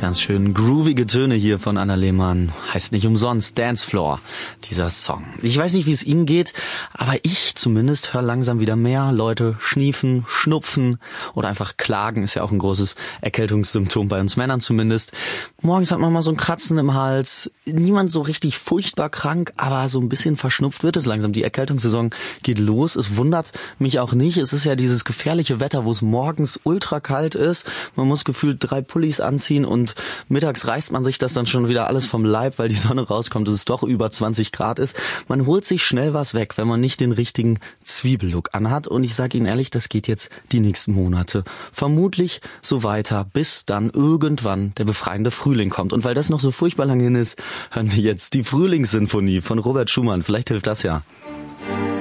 Ganz schön groovige Töne hier von Anna Lehmann. Heißt nicht umsonst Dancefloor, dieser Song. Ich weiß nicht, wie es Ihnen geht, aber ich zumindest höre langsam wieder mehr Leute schniefen, schnupfen oder einfach klagen. Ist ja auch ein großes Erkältungssymptom bei uns Männern zumindest. Morgens hat man mal so ein Kratzen im Hals. Niemand so richtig furchtbar krank, aber so ein bisschen verschnupft wird es langsam. Die Erkältungssaison geht los. Es wundert mich auch nicht. Es ist ja dieses gefährliche Wetter, wo es morgens ultra kalt ist. Man muss gefühlt 3 Pullis anziehen und mittags reißt man sich das dann schon wieder alles vom Leib, weil die Sonne rauskommt und es doch über 20 Grad ist. Man holt sich schnell was weg, wenn man nicht den richtigen Zwiebellook anhat. Und ich sage Ihnen ehrlich, das geht jetzt die nächsten Monate vermutlich so weiter, bis dann irgendwann der befreiende Frühling kommt. Und weil das noch so furchtbar lange hin ist, hören wir jetzt die Frühlingssinfonie von Robert Schumann. Vielleicht hilft das ja.